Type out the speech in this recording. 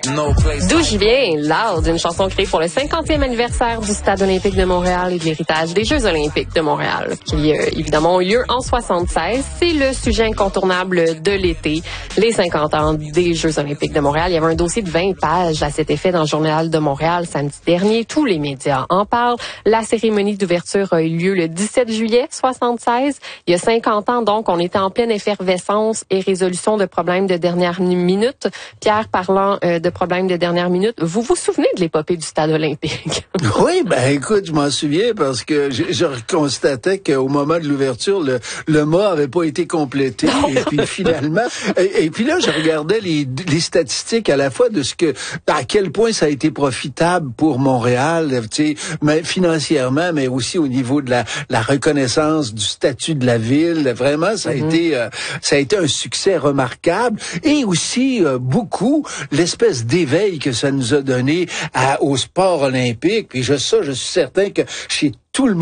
D'où je viens, Loud, une chanson créée pour le 50e anniversaire du Stade olympique de Montréal et de l'héritage des Jeux olympiques de Montréal, qui évidemment ont eu lieu en 76. C'est le sujet incontournable de l'été, les 50 ans des Jeux olympiques de Montréal. Il y avait un dossier de 20 pages à cet effet dans le Journal de Montréal samedi dernier. Tous les médias en parlent. La cérémonie d'ouverture a eu lieu le 17 juillet 76. Il y a 50 ans, donc, on était en pleine effervescence et résolution de problèmes de dernière minute. Pierre, parlant de problèmes de dernière minute, vous vous souvenez de l'épopée du Stade olympique? Oui, écoute, je m'en souviens parce que je constatais qu'au moment de l'ouverture, le mât avait pas été complété. Et puis finalement, et puis là, je regardais les statistiques à la fois de à quel point ça a été profitable pour Montréal, tu sais, mais financièrement, mais aussi au niveau de la reconnaissance du statut de la ville. Vraiment, ça a été un succès remarquable et aussi beaucoup l'espèce d'éveil que ça nous a donné au sport olympique. Puis je suis certain que chez tout le monde